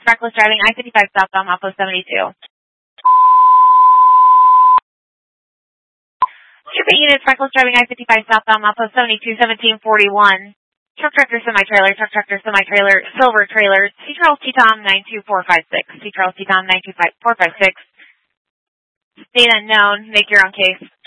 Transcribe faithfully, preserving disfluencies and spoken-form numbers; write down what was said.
reckless driving, I fifty-five southbound, Mappo seventy-two. Shipping units, reckless driving, I fifty-five southbound, Mappo seventy-two, seventeen forty-one. Truck tractor, semi-trailer, truck tractor, semi-trailer, silver trailer, C. Charles T. Tom nine two four five six, C. Charles T. Tom nine two four five six. State unknown, make your own case.